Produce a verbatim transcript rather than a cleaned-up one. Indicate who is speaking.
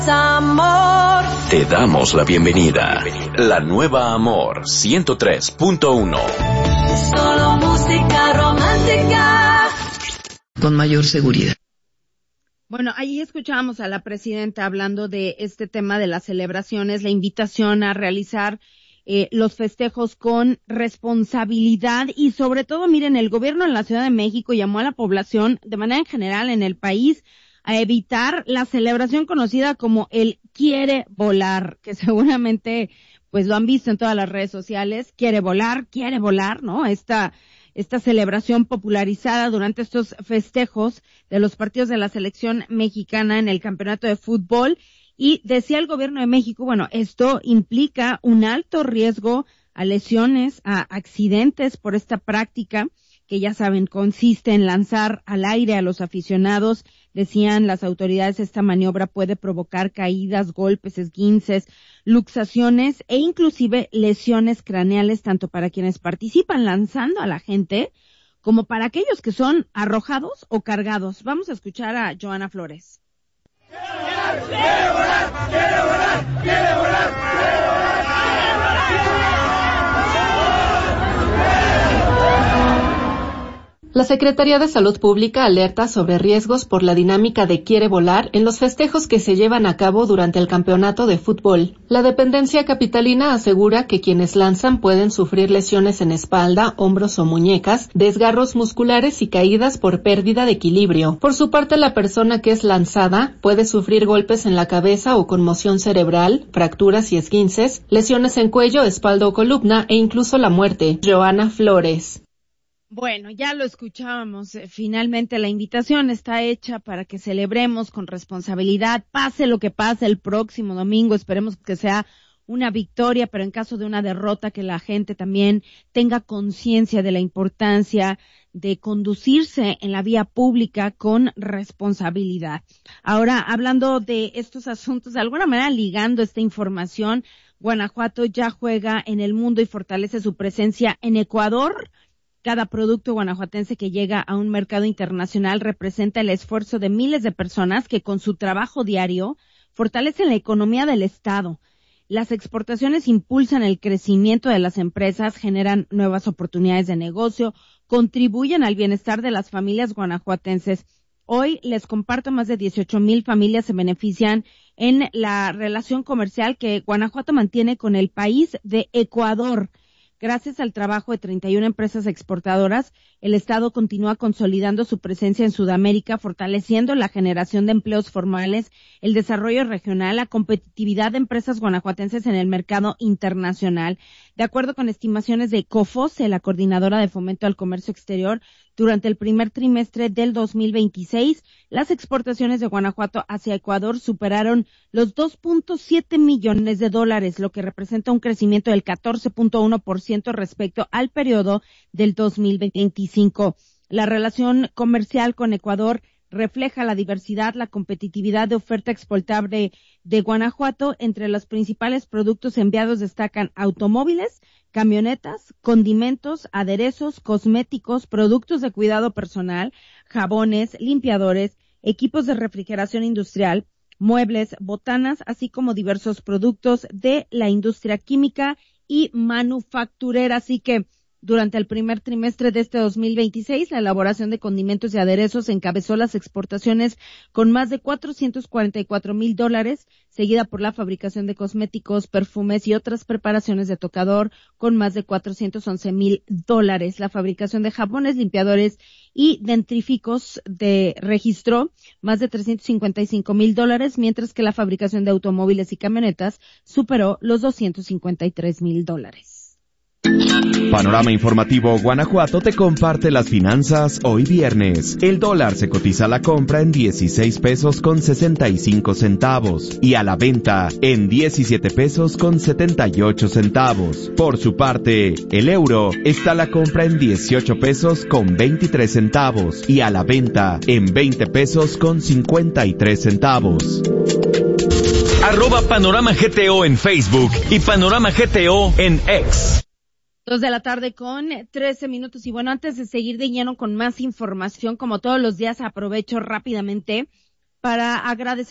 Speaker 1: Amor.
Speaker 2: Te damos la bienvenida. La nueva Amor ciento tres punto uno.
Speaker 1: Solo música romántica.
Speaker 3: Con mayor seguridad.
Speaker 4: Bueno, ahí escuchábamos a la presidenta hablando de este tema de las celebraciones, la invitación a realizar eh, los festejos con responsabilidad y sobre todo, miren, el gobierno en la Ciudad de México llamó a la población de manera en general en el país a evitar la celebración conocida como el quiere volar, que seguramente pues lo han visto en todas las redes sociales, quiere volar, quiere volar, ¿no? Esta esta celebración popularizada durante estos festejos de los partidos de la selección mexicana en el campeonato de fútbol. Y decía el gobierno de México, bueno, esto implica un alto riesgo a lesiones, a accidentes por esta práctica, que ya saben, consiste en lanzar al aire a los aficionados. Decían las autoridades, esta maniobra puede provocar caídas, golpes, esguinces, luxaciones e inclusive lesiones craneales, tanto para quienes participan lanzando a la gente como para aquellos que son arrojados o cargados. Vamos a escuchar a Joana Flores.
Speaker 5: ¡Quiere volar! ¡Quiere volar! ¡Quiere volar! ¡Quiere volar! ¡Quiere volar!
Speaker 6: La Secretaría de Salud Pública alerta sobre riesgos por la dinámica de quiere volar en los festejos que se llevan a cabo durante el campeonato de fútbol. La dependencia capitalina asegura que quienes lanzan pueden sufrir lesiones en espalda, hombros o muñecas, desgarros musculares y caídas por pérdida de equilibrio. Por su parte, la persona que es lanzada puede sufrir golpes en la cabeza o conmoción cerebral, fracturas y esguinces, lesiones en cuello, espalda o columna e incluso la muerte. Joana Flores.
Speaker 4: Bueno, ya lo escuchábamos. Finalmente la invitación está hecha para que celebremos con responsabilidad, pase lo que pase el próximo domingo. Esperemos que sea una victoria, pero en caso de una derrota, que la gente también tenga conciencia de la importancia de conducirse en la vía pública con responsabilidad. Ahora, hablando de estos asuntos, de alguna manera ligando esta información, Guanajuato ya juega en el mundo y fortalece su presencia en Ecuador. Cada producto guanajuatense que llega a un mercado internacional representa el esfuerzo de miles de personas que con su trabajo diario fortalecen la economía del Estado. Las exportaciones impulsan el crecimiento de las empresas, generan nuevas oportunidades de negocio, contribuyen al bienestar de las familias guanajuatenses. Hoy les comparto, más de dieciocho mil familias se benefician en la relación comercial que Guanajuato mantiene con el país de Ecuador. Gracias al trabajo de treinta y una empresas exportadoras, el Estado continúa consolidando su presencia en Sudamérica, fortaleciendo la generación de empleos formales, el desarrollo regional, la competitividad de empresas guanajuatenses en el mercado internacional. De acuerdo con estimaciones de COFOSE, la Coordinadora de Fomento al Comercio Exterior, durante el primer trimestre del dos mil veintiséis, las exportaciones de Guanajuato hacia Ecuador superaron los dos punto siete millones de dólares, lo que representa un crecimiento del catorce punto uno por ciento respecto al periodo del dos mil veinticinco. La relación comercial con Ecuador refleja la diversidad, la competitividad de oferta exportable de Guanajuato. Entre los principales productos enviados destacan automóviles, camionetas, condimentos, aderezos, cosméticos, productos de cuidado personal, jabones, limpiadores, equipos de refrigeración industrial, muebles, botanas, así como diversos productos de la industria química y manufacturera. Así que durante el primer trimestre de este dos mil veintiséis, la elaboración de condimentos y aderezos encabezó las exportaciones con más de cuatrocientos cuarenta y cuatro mil dólares, seguida por la fabricación de cosméticos, perfumes y otras preparaciones de tocador con más de cuatrocientos once mil dólares. La fabricación de jabones, limpiadores y dentríficos de registró más de trescientos cincuenta y cinco mil dólares, mientras que la fabricación de automóviles y camionetas superó los doscientos cincuenta y tres mil dólares.
Speaker 7: Panorama Informativo Guanajuato te comparte las finanzas hoy viernes. El dólar se cotiza a la compra en dieciséis pesos con sesenta y cinco centavos y a la venta en diecisiete pesos con setenta y ocho centavos. Por su parte, el euro está a la compra en dieciocho pesos con veintitrés centavos y a la venta en veinte pesos con cincuenta y tres centavos.
Speaker 2: Arroba Panorama G T O en Facebook y Panorama G T O en X.
Speaker 4: Dos de la tarde con trece minutos. Y bueno, antes de seguir de lleno con más información, como todos los días, aprovecho rápidamente para agradecer